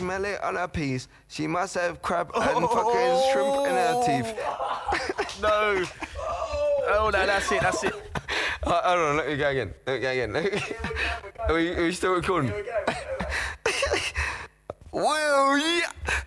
smell it on her piece. She must have crab and fucking shrimp in her teeth. No. Oh, no, that's it, that's it. Hold on, let me go again. Are we still recording? Here we go. Well, yeah.